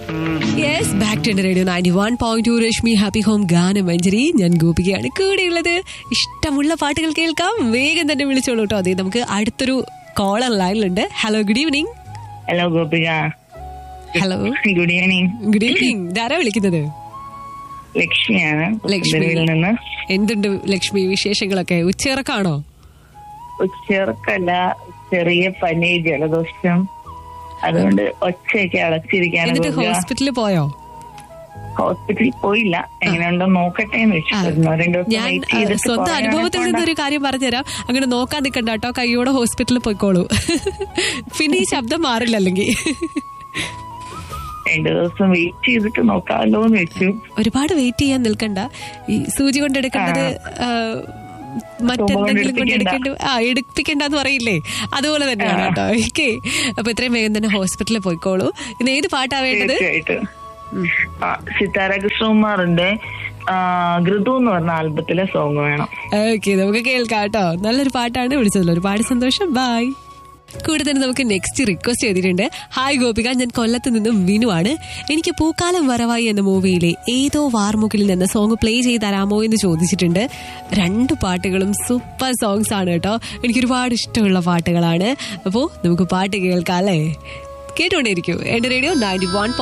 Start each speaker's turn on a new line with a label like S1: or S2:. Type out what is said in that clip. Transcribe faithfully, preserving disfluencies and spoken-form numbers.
S1: Yes, back to radio ninety one point two Rashmi happy home ഗാനമഞ്ജരി. ഞാൻ ഗോപികയാണ് കൂടെയുള്ളത്. ഇഷ്ടമുള്ള പാട്ടുകൾ കേൾക്കാം, വേഗം തന്നെ വിളിച്ചോളൂ കേട്ടോ. അതെ, നമുക്ക് അടുത്തൊരു collar ലൈനിലുണ്ട്. Hello, good evening.
S2: Hello Gopika.
S1: Hello,
S2: good evening.
S1: Good evening. ഇതാരാ വിളിക്കുന്നത്?
S2: ലക്ഷ്മിയാണ്
S1: ലക്ഷ്മി
S2: നിന്ന്.
S1: എന്തുണ്ട് ലക്ഷ്മി വിശേഷങ്ങളൊക്കെ? ഉച്ചയിറക്കാണോ?
S2: ഉച്ചയിറക്കല്ല, ചെറിയ പനി, ജലദോഷം, അതുകൊണ്ട് ഒച്ചയൊക്കെ അടച്ചിരിക്കാൻ.
S1: എന്നിട്ട് ഹോസ്പിറ്റലിൽ പോയോ?
S2: ഹോസ്പിറ്റലിൽ പോയില്ല, എങ്ങനെയുണ്ടോ നോക്കട്ടെ എന്ന് വെച്ചിരുന്നു.
S1: ഞാൻ സ്വന്തം അനുഭവത്തിൽ നിന്നൊരു കാര്യം പറഞ്ഞുതരാം. അങ്ങനെ നോക്കാൻ നിൽക്കണ്ട കേട്ടോ, കൈയോടെ ഹോസ്പിറ്റലിൽ പോയിക്കോളൂ. പിന്നെ ഈ ശബ്ദം മാറില്ല. അല്ലെങ്കിൽ
S2: രണ്ടു ദിവസം വെയിറ്റ് ചെയ്തിട്ട് നോക്കാമല്ലോ എന്ന് വെച്ചു.
S1: ഒരുപാട് വെയിറ്റ് ചെയ്യാൻ നിൽക്കണ്ട. ഈ സൂചി കൊണ്ടെടുക്കേണ്ടത് മറ്റെന്തെങ്കിലും കൊണ്ട് എടുക്കേണ്ട ആ എടുപ്പിക്കണ്ടെന്ന് പറയില്ലേ, അതുപോലെ തന്നെയാണ് കേട്ടോ. ഓക്കെ, അപ്പൊ ഇത്രയും വേഗം തന്നെ ഹോസ്പിറ്റലിൽ പോയിക്കോളൂ. ഇന്ന് ഏത് പാട്ടാ വേണ്ടത്?
S2: സിതാര കൃഷ്ണകുമാറിന്റെ ഘൃതു എന്ന് പറഞ്ഞ ആൽബത്തിലെ സോങ് വേണം.
S1: ഓക്കെ, നമുക്ക് കേൾക്കാം കേട്ടോ. നല്ലൊരു പാട്ടാണ്. വിളിച്ചതിൽ ഒരുപാട് സന്തോഷം. ബൈ. കൂടെ തന്നെ നമുക്ക് നെക്സ്റ്റ് റിക്വസ്റ്റ് ചെയ്തിട്ടുണ്ട്. ഹായ് ഗോപിക, ഞാൻ കൊല്ലത്ത് നിന്നും വിനു ആണ്. എനിക്ക് പൂക്കാലം വരവായി എന്ന മൂവിയിലെ ഏതോ വാർമുകിലിൽ എന്ന സോങ് പ്ലേ ചെയ്ത് തരാമോ എന്ന് ചോദിച്ചിട്ടുണ്ട്. രണ്ട് പാട്ടുകളും സൂപ്പർ സോങ്സ് ആണ് കേട്ടോ. എനിക്ക് ഒരുപാട് ഇഷ്ടമുള്ള പാട്ടുകളാണ്. അപ്പോൾ നമുക്ക് പാട്ട് കേൾക്കാം അല്ലേ? കേട്ടുകൊണ്ടേയിരിക്കും എന്റെ റേഡിയോ നയൻറ്റി വൺ